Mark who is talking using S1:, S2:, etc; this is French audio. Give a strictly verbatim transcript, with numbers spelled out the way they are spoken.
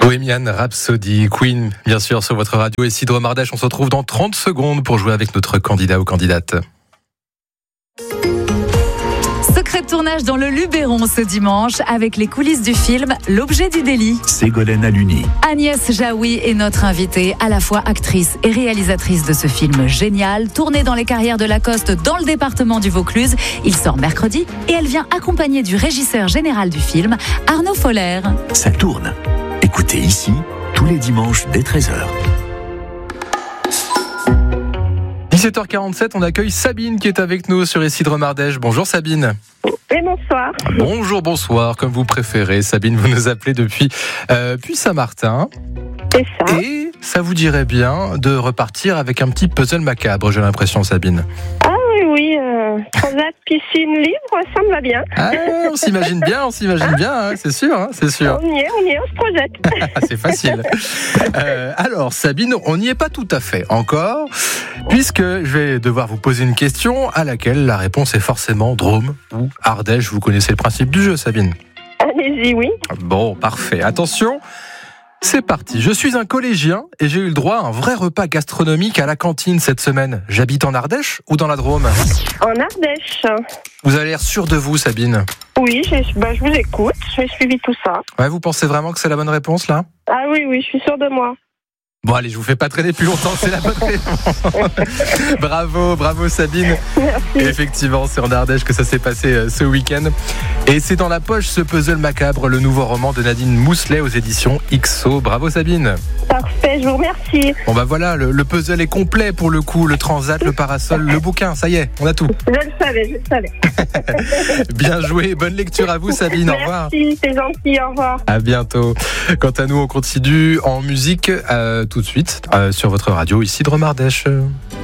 S1: Bohemian Rhapsody, Queen, bien sûr, sur votre radio. Et Cidre Mardèche, on se retrouve dans trente secondes pour jouer avec notre candidat ou candidate.
S2: Secret de tournage dans le Luberon ce dimanche avec les coulisses du film L'objet du délit.
S3: Ségolène Aluni.
S2: Agnès Jaoui est notre invitée, à la fois actrice et réalisatrice de ce film génial, tourné dans les carrières de Lacoste dans le département du Vaucluse. Il sort mercredi et elle vient accompagnée du régisseur général du film, Arnaud Foller.
S3: Ça tourne. Écoutez ici, tous les dimanches dès treize heures.
S1: dix-sept heures quarante-sept, on accueille Sabine qui est avec nous sur Cidre Mardèche. Bonjour Sabine.
S4: Et bonsoir.
S1: Bonjour, bonsoir, comme vous préférez. Sabine, vous nous appelez depuis euh, Puy-Saint-Martin.
S4: C'est ça.
S1: Et ça vous dirait bien de repartir avec un petit puzzle macabre, j'ai l'impression, Sabine.
S4: Ah oui, oui, euh, transat, piscine libre, ça me va bien.
S1: Ah, on s'imagine bien, on s'imagine bien, hein, c'est sûr, hein, c'est sûr.
S4: On y est, on y est, on se projette.
S1: C'est facile. Euh, alors, Sabine, on n'y est pas tout à fait encore, puisque je vais devoir vous poser une question à laquelle la réponse est forcément Drôme ou Ardèche. Vous connaissez le principe du jeu, Sabine?
S4: Allez-y, oui.
S1: Bon, parfait. Attention, c'est parti. Je suis un collégien et j'ai eu le droit à un vrai repas gastronomique à la cantine cette semaine. J'habite en Ardèche ou dans la Drôme?
S4: En Ardèche.
S1: Vous avez l'air sûr de vous, Sabine.
S4: Oui, j'ai, bah, je vous écoute, j'ai suivi tout ça.
S1: Ouais, vous pensez vraiment que c'est la bonne réponse, là?
S4: Ah oui, oui, je suis sûre de moi.
S1: Bon, allez, je vous fais pas traîner plus longtemps, c'est la bonne réponse. Bravo, bravo Sabine.
S4: Merci.
S1: Et effectivement, c'est en Ardèche que ça s'est passé euh, ce week-end. Et c'est dans la poche ce puzzle macabre, le nouveau roman de Nadine Mousselet aux éditions X O. Bravo Sabine.
S4: Parfait, je vous remercie.
S1: Bon bah voilà, le, le puzzle est complet pour le coup, le transat, le parasol, le bouquin, ça y est, on a tout.
S4: Je le savais, je le savais.
S1: Bien joué, bonne lecture à vous Sabine, au revoir.
S4: Merci, c'est gentil, au revoir.
S1: À bientôt. Quant à nous, on continue en musique euh, tout de suite euh, sur votre radio, ici de Mardèche.